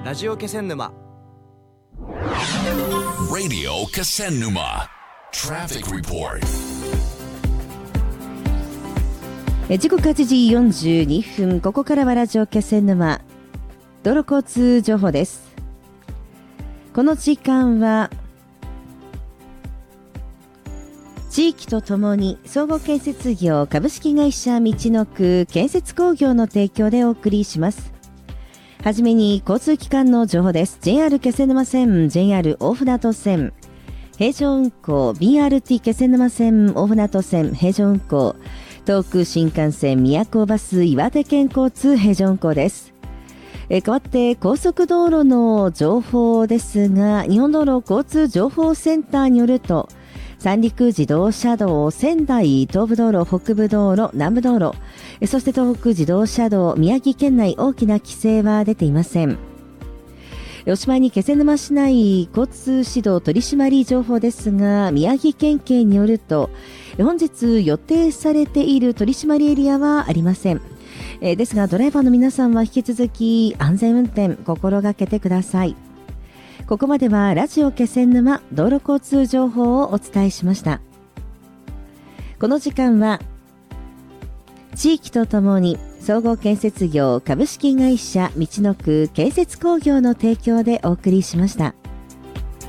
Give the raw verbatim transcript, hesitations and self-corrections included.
ラジオ気仙沼 Radio Kisennuma Traffic Report。 時刻はちじよんじゅうにふん、ここからはラジオ気仙沼道路交通情報です。この時間は地域とともに総合建設業株式会社みちのく建設工業の提供でお送りします。はじめに交通機関の情報です。 ジェイアール 気仙沼線、 ジェイアール 大船渡線平常運行、 ビーアールティー 気仙沼線、大船渡線平常運行、東北新幹線、宮古バス、岩手県交通平常運行です。えー、変わって高速道路の情報ですが、日本道路交通情報センターによると、三陸自動車道、仙台東部道路、北部道路、南部道路、そして東北自動車道、宮城県内大きな規制は出ていません。おしまいに気仙沼市内交通指導取締情報ですが、宮城県警によると、本日予定されている取締エリアはありません。えー、ですがドライバーの皆さんは引き続き安全運転心がけてください。ここまではラジオ気仙沼道路交通情報をお伝えしました。この時間は地域とともに総合建設業株式会社みちのく建設工業の提供でお送りしました。